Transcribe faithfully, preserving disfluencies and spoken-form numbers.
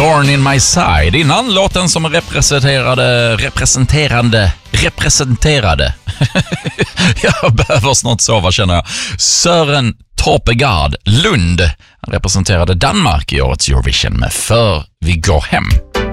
Thorn in my side. Innan låten som representerade, representerande, representerade. Jag behöver snart sova, känner jag. Søren Torpegard Lund. Han representerade Danmark i årets Eurovision med För vi går hem.